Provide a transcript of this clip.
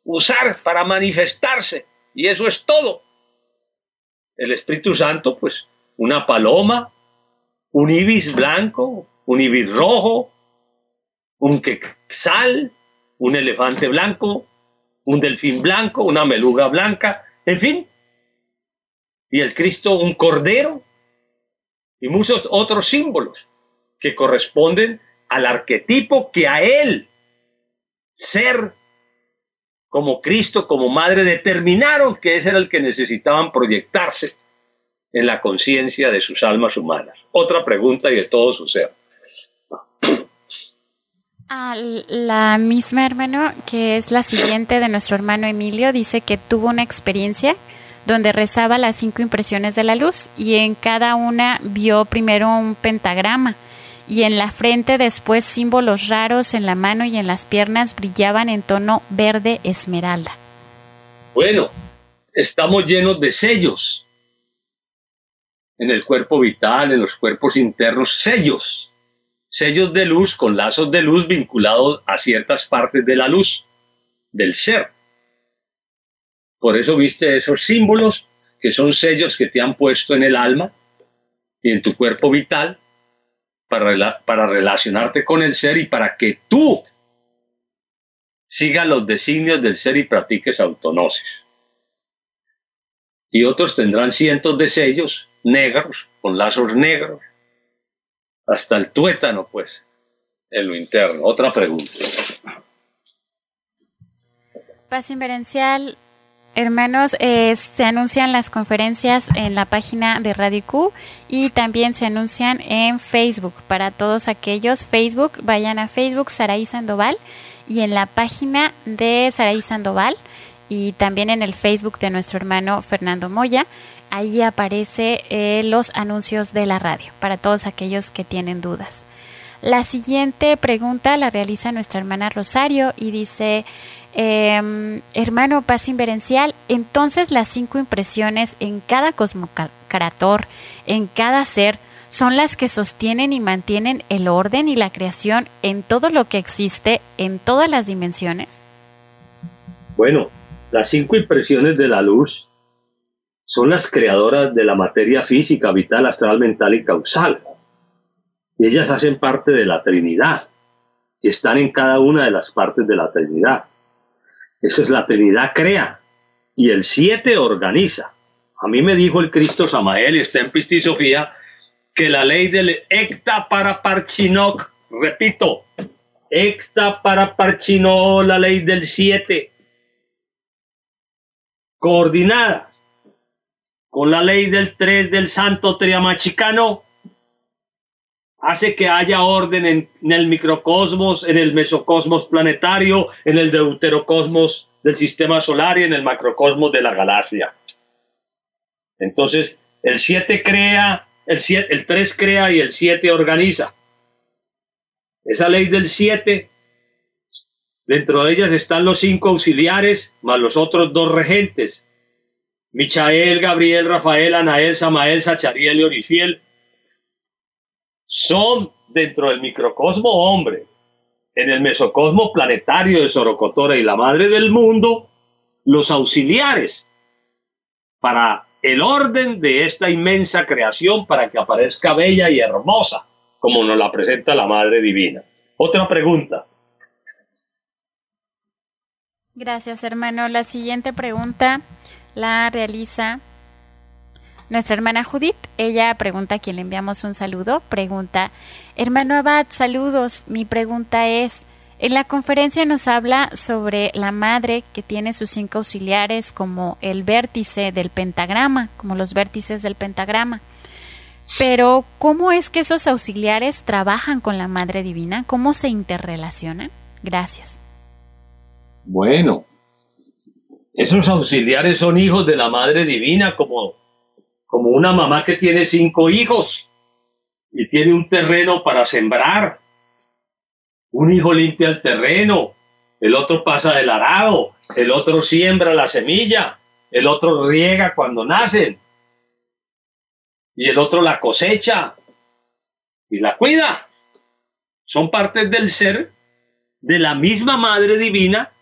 usar para manifestarse, y eso es todo. El Espíritu Santo, pues, una paloma, un ibis blanco, un ibis rojo, un quetzal, un elefante blanco, un delfín blanco, una beluga blanca, en fin. Y el Cristo, un cordero, y muchos otros símbolos que corresponden al arquetipo que a él, ser como Cristo, como madre, determinaron que ese era el que necesitaban proyectarse en la conciencia de sus almas humanas. Otra pregunta y de todo su ser. La misma, hermano, que es la siguiente de nuestro hermano Emilio, dice que tuvo una experiencia donde rezaba las 5 impresiones de la luz y en cada una vio primero un pentagrama y en la frente después símbolos raros en la mano y en las piernas brillaban en tono verde esmeralda. Bueno, estamos llenos de sellos en el cuerpo vital, en los cuerpos internos, sellos de luz con lazos de luz vinculados a ciertas partes de la luz, del ser. Por eso viste esos símbolos que son sellos que te han puesto en el alma y en tu cuerpo vital para relacionarte con el ser y para que tú sigas los designios del ser y practiques autognosis. Y otros tendrán cientos de sellos negros, con lazos negros, hasta el tuétano, pues, en lo interno. Otra pregunta. Paz Inverencial. Hermanos, se anuncian las conferencias en la página de Radio Q y también se anuncian en Facebook. Para todos aquellos, Facebook, vayan a Facebook Saraí Sandoval y en la página de Saraí Sandoval y también en el Facebook de nuestro hermano Fernando Moya, ahí aparece los anuncios de la radio para todos aquellos que tienen dudas. La siguiente pregunta la realiza nuestra hermana Rosario y dice... hermano Paz Inverencial, entonces las 5 impresiones en cada cosmocrator, en cada ser, son las que sostienen y mantienen el orden y la creación en todo lo que existe, en todas las dimensiones. Bueno, las 5 impresiones de la luz son las creadoras de la materia física, vital, astral, mental y causal. Y ellas hacen parte de la Trinidad y están en cada una de las partes de la Trinidad. Esa es la Trinidad crea y el 7 organiza. A mí me dijo el Cristo Samael y está en Pista y Sofía que la ley del Ecta para Parchinok, repito, Ecta para Parchinok, la ley del 7, coordinada con la ley del 3 del Santo Triamachicano, hace que haya orden en el microcosmos, en el mesocosmos planetario, en el deuterocosmos del sistema solar y en el macrocosmos de la galaxia. Entonces, el 7 crea, el 3 crea y el 7 organiza. Esa ley del 7, dentro de ellas están los 5 auxiliares, más los otros 2 regentes. Michael, Gabriel, Rafael, Anael, Samael, Sachariel y Orifiel. Son dentro del microcosmo hombre, en el mesocosmo planetario de Sorocotora y la madre del mundo, los auxiliares para el orden de esta inmensa creación para que aparezca bella y hermosa, como nos la presenta la Madre Divina. Otra pregunta. Gracias, hermano. La siguiente pregunta la realiza nuestra hermana Judith. Ella pregunta, a quien le enviamos un saludo, pregunta: hermano Abad, saludos. Mi pregunta es, en la conferencia nos habla sobre la madre que tiene sus 5 auxiliares como el vértice del pentagrama, como los vértices del pentagrama. Pero, ¿cómo es que esos auxiliares trabajan con la Madre Divina? ¿Cómo se interrelacionan? Gracias. Bueno, esos auxiliares son hijos de la Madre Divina, como una mamá que tiene 5 hijos y tiene un terreno para sembrar. Un hijo limpia el terreno, el otro pasa del arado, el otro siembra la semilla, el otro riega cuando nacen y el otro la cosecha y la cuida. Son partes del ser de la misma Madre Divina